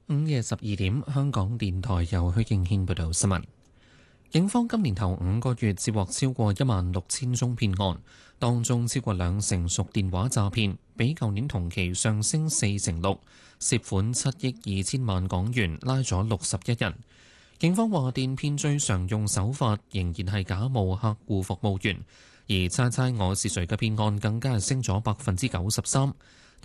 午夜12點，香港電台由許敬軒報道新聞。警方今年頭5個月接獲超過16000宗騙案，當中超過20%屬電話詐騙，比舊年同期上升6%，涉款7億2千萬港元，拉咗61人。警方話，電騙最常用手法仍然係假冒客戶服務員，而猜猜我是誰嘅騙案更加係升咗93%。